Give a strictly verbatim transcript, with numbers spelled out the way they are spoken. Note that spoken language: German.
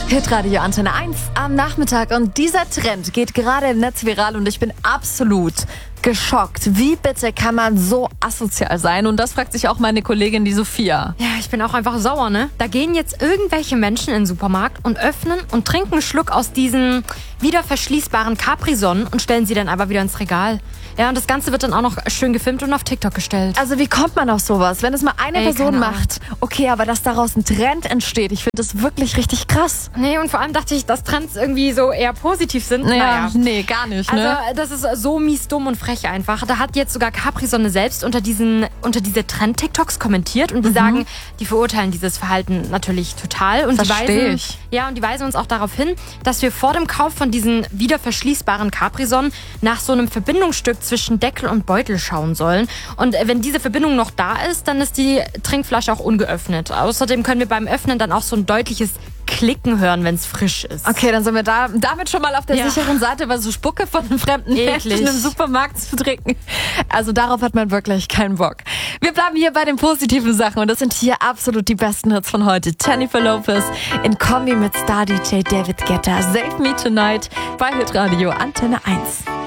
Hitradio Antenne eins am Nachmittag und dieser Trend geht gerade im Netz viral und ich bin absolut geschockt. Wie bitte kann man so asozial sein? Und das fragt sich auch meine Kollegin, die Sophia. Ja, ich bin auch einfach sauer, ne? Da gehen jetzt irgendwelche Menschen in den Supermarkt und öffnen und trinken einen Schluck aus diesen wieder verschließbaren Capri-Sonnen und stellen sie dann aber wieder ins Regal. Ja, und das Ganze wird dann auch noch schön gefilmt und auf TikTok gestellt. Also wie kommt man auf sowas? Wenn es mal eine Ey, Person keine Ahnung. macht, okay, aber dass daraus ein Trend entsteht, ich finde das wirklich richtig krass. Nee, und vor allem dachte ich, dass Trends irgendwie so eher positiv sind. Naja. Nee, gar nicht, ne? Also das ist so mies, dumm und frech einfach. Da hat jetzt sogar Capri-Sonne selbst unter diesen unter diese Trend-TikToks kommentiert und die Mhm. sagen, die verurteilen dieses Verhalten natürlich total. Und die Versteh weisen, ich. Ja, und die weisen uns auch darauf hin, dass wir vor dem Kauf von diesen wieder verschließbaren Capri-Sonnen nach so einem Verbindungsstück zwischen Deckel und Beutel schauen sollen. Und wenn diese Verbindung noch da ist, dann ist die Trinkflasche auch ungeöffnet. Außerdem können wir beim Öffnen dann auch so ein deutliches Klicken hören, wenn es frisch ist. Okay, dann sind wir da, damit schon mal auf der Ja. sicheren Seite, weil so Spucke von einem fremden Eklig. Menschen im Supermarkt zu trinken. Also darauf hat man wirklich keinen Bock. Wir bleiben hier bei den positiven Sachen und das sind hier absolut die besten Hits von heute. Jennifer Lopez in Kombi mit Star-D J David Guetta. Save Me Tonight bei Hitradio Antenne eins.